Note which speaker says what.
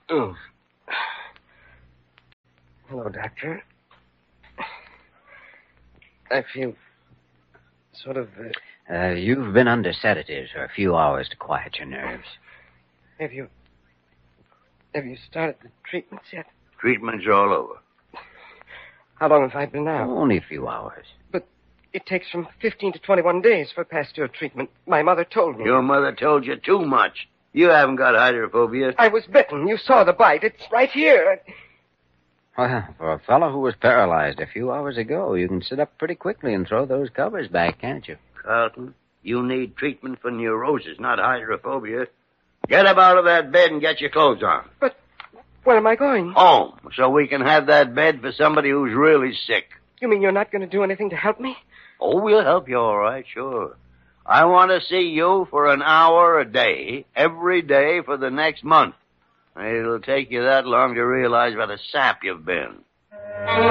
Speaker 1: Oh. Hello, Doctor. I feel sort of...
Speaker 2: You've been under sedatives for a few hours to quiet your nerves.
Speaker 1: Have you started the treatments yet?
Speaker 3: Treatment's all over.
Speaker 1: How long have I been out?
Speaker 2: Only a few hours.
Speaker 1: But it takes from 15 to 21 days for pastille treatment. My mother told me.
Speaker 3: Your mother told you too much. You haven't got hydrophobia.
Speaker 1: I was bitten. You saw the bite. It's right here.
Speaker 2: Well, for a fellow who was paralyzed a few hours ago, you can sit up pretty quickly and throw those covers back, can't you?
Speaker 3: Carlton, you need treatment for neurosis, not hydrophobia. Get up out of that bed and get your clothes on.
Speaker 1: But where am I going?
Speaker 3: Home, so we can have that bed for somebody who's really sick.
Speaker 1: You mean you're not going to do anything to help me?
Speaker 3: Oh, we'll help you all right, sure. I want to see you for an hour a day, every day for the next month. It'll take you that long to realize what a sap you've been.